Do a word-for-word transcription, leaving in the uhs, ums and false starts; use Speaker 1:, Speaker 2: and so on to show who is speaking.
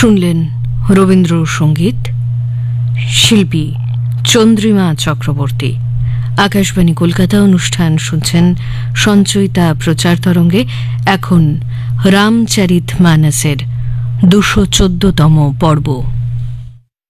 Speaker 1: শুনলেন রবীন্দ্রসঙ্গীত, শিল্পী চন্দ্রিমা চক্রবর্তী। আকাশবাণী কলকাতা অনুষ্ঠান শুনছেন সঞ্চয়িতা প্রচার তরঙ্গে। এখন রামচরিত মানসের দুশো চোদ্দতম পর্ব।